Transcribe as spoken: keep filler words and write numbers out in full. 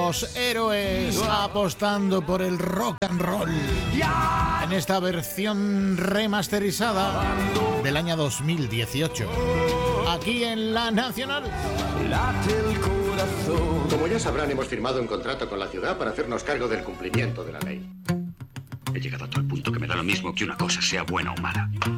Los Héroes apostando por el rock and roll en esta versión remasterizada del año dos mil dieciocho aquí en La Nacional. Como ya sabrán, hemos firmado un contrato con la ciudad para hacernos cargo del cumplimiento de la ley. He llegado a tal punto que me da lo mismo que una cosa sea buena o mala.